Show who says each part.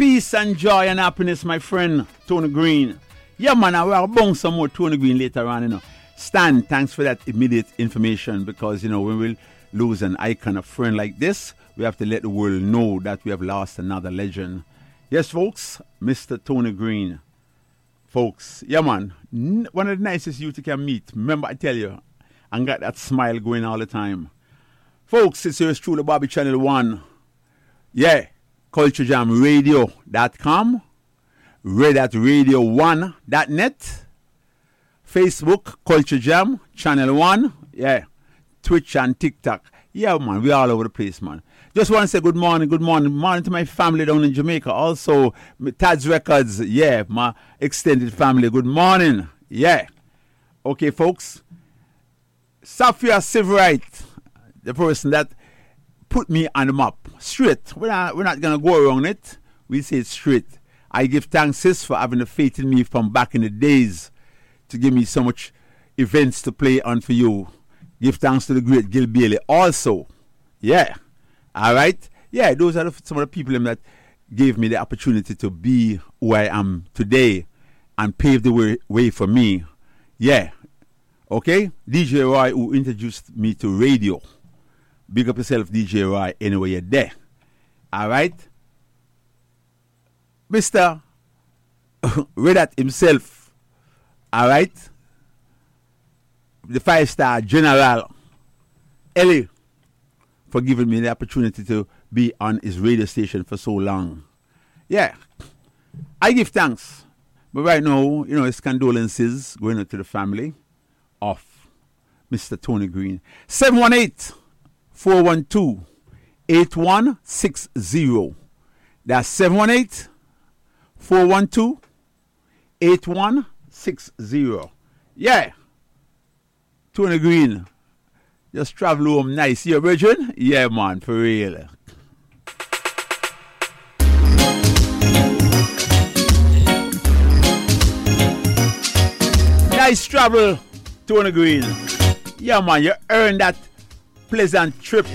Speaker 1: Peace and joy and happiness, my friend, Tony Green. Yeah, man, I will bring some more Tony Green later on, you know. Stan, thanks for that immediate information because, you know, when we lose an icon, a friend like this, we have to let the world know that we have lost another legend. Yes, folks, Mr. Tony Green. Folks, yeah, man, one of the nicest youth you can meet. Remember, I tell you, I got that smile going all the time. Folks, it's yours truly, Bobby Channel 1. Yeah, culturejamradio.com, radio1.net, Facebook, Culture Jam, Channel 1, yeah, Twitch and TikTok. Yeah, man, we all over the place, man. Just want to say good morning to my family down in Jamaica. Also, Tad's Records, yeah, my extended family. Good morning, yeah. Okay, folks. Safia Siverite, the person that put me on the map. Straight. We're not going to go around it. We say it straight. I give thanks, sis, for having the faith in me from back in the days to give me so much events to play on for you. Give thanks to the great Gil Bailey also. Yeah. All right? Yeah, those are some of the people that gave me the opportunity to be who I am today and pave the way for me. Yeah. Okay? DJ Roy, who introduced me to radio. Big up yourself, DJ Roy, anyway you're there. All right? Mr. Redat himself. All right? The 5-star General Ellie, for giving me the opportunity to be on his radio station for so long. Yeah, I give thanks. But right now, you know, it's condolences going out to the family of Mr. Tony Green. 718-412-8160. That's 718-412-8160. Yeah. Tony Green, just travel home nice. You Virgin? Yeah, man, for real. Nice travel, Tony Green. Yeah, man, you earned that pleasant trip